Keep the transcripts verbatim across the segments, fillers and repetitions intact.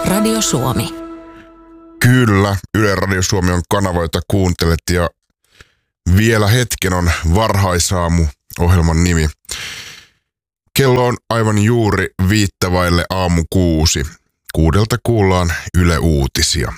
Radio Suomi. Kyllä, Yle Radio Suomi on kanava, jota kuuntelet, ja vielä hetken on Varhaisaamu ohjelman nimi. Kello on aivan juuri viittävaille aamu kuusi. Kuudelta kuullaan Yle Uutisia.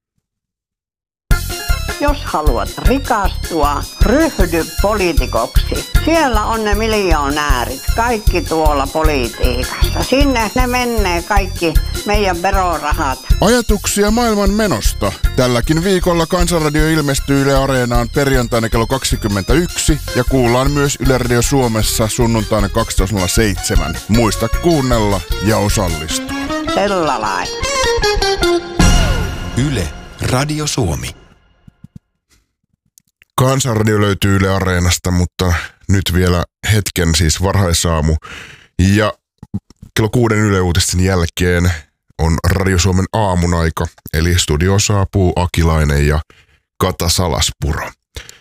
Jos haluat rikastua, ryhdy poliitikoksi. Siellä on ne miljonäärit, kaikki tuolla politiikassa. Sinne ne menee kaikki meidän verorahat. Ajatuksia maailman menosta. Tälläkin viikolla Kansanradio ilmestyy Yle Areenaan perjantaina kello kaksikymmentäyksi ja kuullaan myös Yle Radio Suomessa sunnuntaina kaksitoista nolla seitsemän. Muista kuunnella ja osallistua. Sellainen. Yle Radio Suomi. Kansanradio löytyy Yle Areenasta, mutta nyt vielä hetken siis Varhaisaamu. Ja kello kuuden Yle Uutisten jälkeen on Radio Suomen aamun aika, eli studioon saapuu Akilainen ja Kata Salaspuro.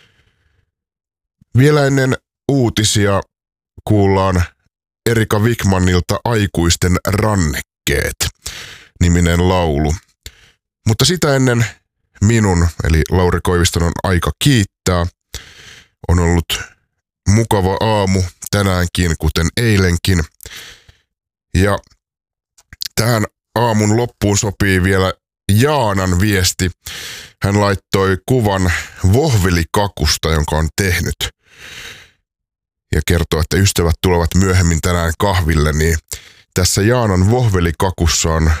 Vielä ennen uutisia kuullaan Erika Wikmanilta Aikuisten rannekkeet -niminen laulu. Mutta sitä ennen minun, eli Lauri Koiviston, on aika kiittää. On ollut mukava aamu tänäänkin, kuten eilenkin. Ja tähän aamun loppuun sopii vielä Jaanan viesti. Hän laittoi kuvan vohvelikakusta, jonka on tehnyt. Ja kertoo, että ystävät tulevat myöhemmin tänään kahville, niin tässä Jaanan vohvelikakussa on,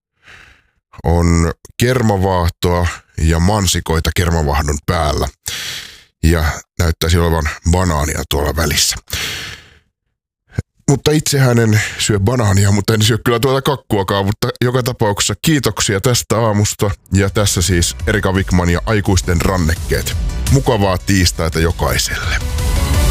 on kermavaahtoa ja mansikoita kermavahdon päällä. Ja näyttäisi olevan banaania tuolla välissä. Mutta itse hän en syö banaania, mutta en syö kyllä tuota kakkuakaan, mutta joka tapauksessa kiitoksia tästä aamusta. Ja tässä siis Erika Wikman ja Aikuisten rannekkeet. Mukavaa tiistaita jokaiselle.